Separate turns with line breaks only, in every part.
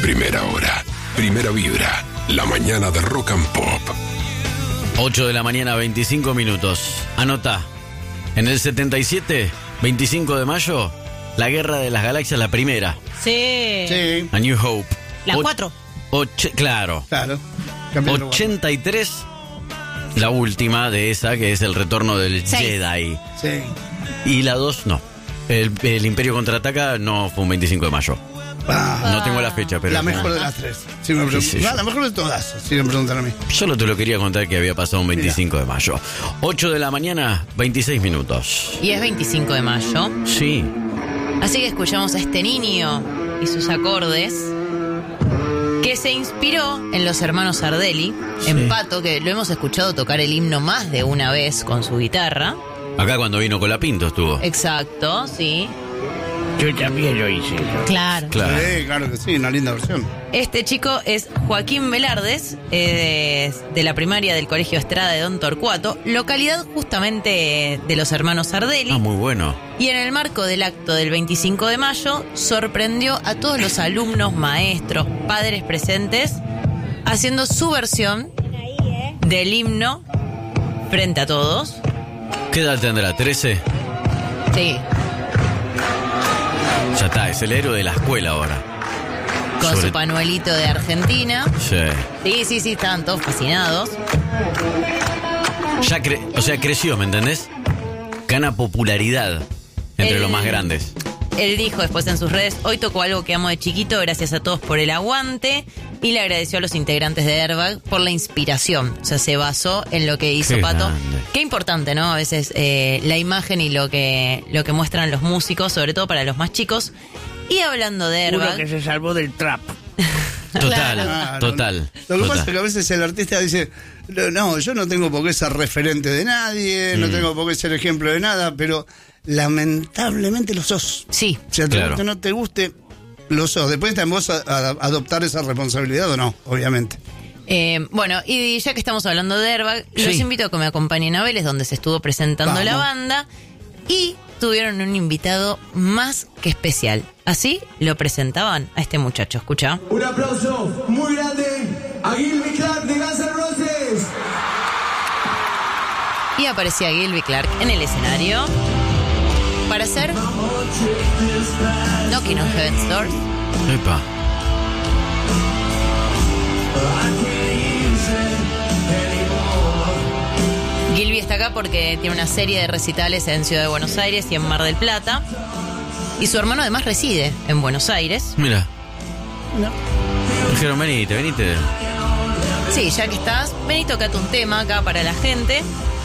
Primera hora, primera vibra, la mañana de Rock and Pop.
8 de la mañana, 25 minutos. Anota, en el 77, 25 de mayo, la Guerra de las Galaxias, la primera.
Sí.
A New Hope.
Las 4.
Claro.
83, la última de esa, que es el retorno del
6.
Jedi.
Sí.
Y la 2, no. El Imperio Contraataca no fue un 25 de mayo. No tengo la fecha, pero...
La mejor de las tres. Si me preguntan.
Sí, sí.
La mejor de todas, si me preguntan a mí.
Solo te lo quería contar que había pasado un 25 de mayo. 8 de la mañana, 26 minutos.
Y es 25 de mayo.
Sí.
Así que escuchamos a este niño y sus acordes, que se inspiró en los hermanos Sardelli, en Pato, que lo hemos escuchado tocar el himno más de una vez con su guitarra.
Acá cuando vino Colapinto estuvo.
Exacto, sí.
Yo también lo hice.
Claro.
Claro.
Sí, claro que sí, una linda versión.
Este chico es Joaquín Velardes, es de la primaria del Colegio Estrada de Don Torcuato, localidad justamente de los hermanos Sardelli.
Ah, muy bueno.
Y en el marco del acto del 25 de mayo, sorprendió a todos los alumnos, maestros, padres presentes, haciendo su versión del himno frente a todos.
¿Qué edad tendrá? ¿13?
Sí,
Ya está, es el héroe de la escuela ahora.
con su panuelito de Argentina.
Sí.
Sí, estaban todos fascinados.
Ya creció, ¿me entendés? Gana popularidad entre los más grandes.
Él dijo después en sus redes: hoy tocó algo que amo de chiquito, gracias a todos por el aguante. Y le agradeció a los integrantes de Airbag por la inspiración. O sea, se basó en lo que hizo
Qué
Pato.
grande.
Qué importante, ¿no? A veces la imagen y lo que muestran los músicos, sobre todo para los más chicos. Y hablando de
Uno
Airbag,
que se salvó del trap.
Total,
Claro.
total.
Lo que pasa es
total.
que a veces el artista dice, no, yo no tengo por qué ser referente de nadie, no tengo por qué ser ejemplo de nada, pero lamentablemente lo sos.
sí.
O sea,
Claro.
te no te guste, lo sos. Después está en vos adoptar esa responsabilidad o no, obviamente.
Bueno, y ya que estamos hablando de Airbag,
Sí.
los invito a que me acompañen a Vélez, donde se estuvo presentando la
Vamos.
banda. Y tuvieron un invitado más que especial. Así lo presentaban a este muchacho. Escucha.
Un aplauso muy grande a Gilby Clark de Guns N' Roses.
Y aparecía Gilby Clark en el escenario para hacer Knocking on Heaven's Door.
Epa.
Gilby está acá porque tiene una serie de recitales en Ciudad de Buenos Aires y en Mar del Plata. Y su hermano además reside en Buenos Aires.
Mira. Dijeron, venite.
Sí, ya que estás, vení, tocate un tema acá para la gente.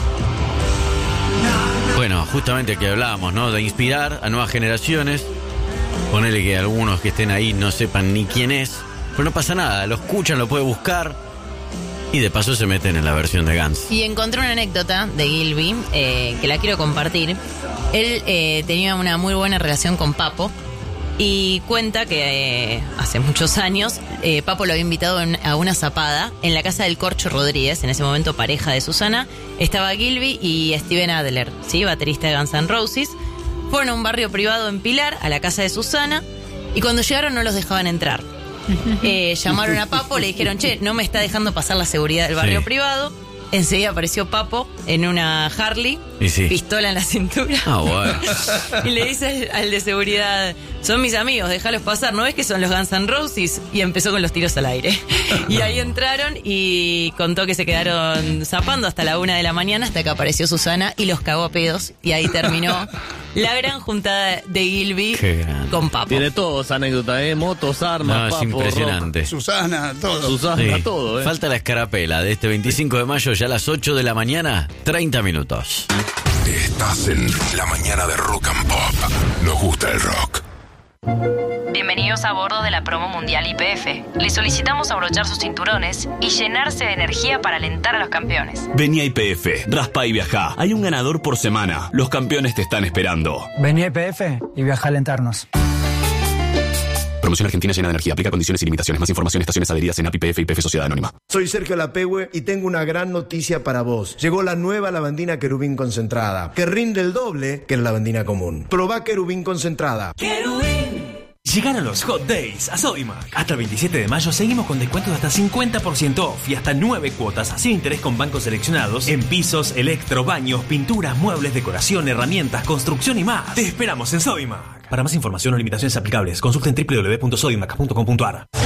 Bueno, justamente que hablábamos, ¿no? De inspirar a nuevas generaciones. Ponele que algunos que estén ahí no sepan ni quién es. Pero no pasa nada, lo escuchan, lo puede buscar. Y de paso se meten en la versión de Guns.
Y encontré una anécdota de Gilby que la quiero compartir. Él tenía una muy buena relación con Papo. Y cuenta que hace muchos años Papo lo había invitado a una zapada en la casa del Corcho Rodríguez, en ese momento pareja de Susana. Estaba Gilby y Steven Adler, ¿sí? Baterista de Guns N' Roses. Fueron a un barrio privado en Pilar, a la casa de Susana, y cuando llegaron no los dejaban entrar. Llamaron a Papo, le dijeron, che, no me está dejando pasar la seguridad del barrio
Sí.
privado. Enseguida apareció Papo en una Harley,
Y sí.
pistola en la cintura.
Ah, bueno.
Y le dice al de seguridad, son mis amigos, déjalos pasar, ¿no ves que son los Guns N' Roses? Y empezó con los tiros al aire. Y ahí entraron y contó que se quedaron zapando hasta la 1 de la mañana, hasta que apareció Susana y los cagó a pedos. Y ahí terminó la gran juntada de Gilby
Qué grande.
con Papo.
Tiene todo esa anécdota, motos, armas,
No, es
papo,
impresionante.
Susana, todo.
rock, Susana,
Sí.
todo,
Falta la escarapela de este 25 de mayo, ya a las 8 de la mañana, 30 minutos.
Estás en la mañana de Rock and Pop. Nos gusta el rock.
Bienvenidos a bordo de la promo mundial YPF. Les solicitamos abrochar sus cinturones y llenarse de energía para alentar a los campeones.
Vení a YPF, raspa y viajá. Hay un ganador por semana. Los campeones te están esperando.
Vení a YPF y viaja a alentarnos.
Promoción argentina llena de energía. Aplica condiciones y limitaciones. Más información, estaciones adheridas en API, YPF y YPF Sociedad Anónima.
Soy Sergio Lapehue y tengo una gran noticia para vos. Llegó la nueva lavandina Querubín concentrada, que rinde el doble que la lavandina común. Probá Querubín concentrada.
Llegaron los Hot Days a Sodimac. Hasta el 27 de mayo seguimos con descuentos de hasta 50% off y hasta 9 cuotas sin interés con bancos seleccionados en pisos, electro, baños, pinturas, muebles, decoración, herramientas, construcción y más. Te esperamos en Sodimac. Para más información o limitaciones aplicables, consulten www.sodimac.com.ar.